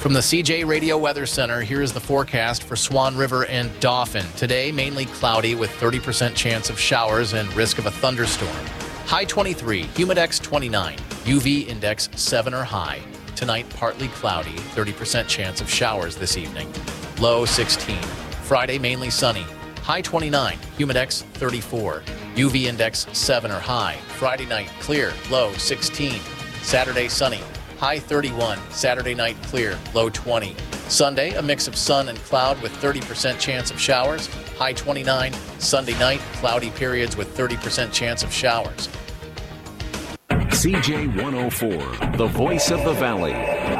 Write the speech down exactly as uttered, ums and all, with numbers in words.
From the C J Radio Weather Center, here is the forecast for Swan River and Dauphin. Today, mainly cloudy with thirty percent chance of showers and risk of a thunderstorm. High twenty-three, humidex twenty-nine, U V index seven or high. Tonight, partly cloudy, thirty percent chance of showers this evening. Low sixteen. Friday, mainly sunny. High twenty-nine, humidex thirty-four, U V index seven or high. Friday night, clear, low sixteen. Saturday, sunny. High thirty-one, Saturday night clear, low twenty. Sunday, a mix of sun and cloud with thirty percent chance of showers, high twenty-nine. Sunday night, cloudy periods with thirty percent chance of showers. C J one oh four, the voice of the Valley.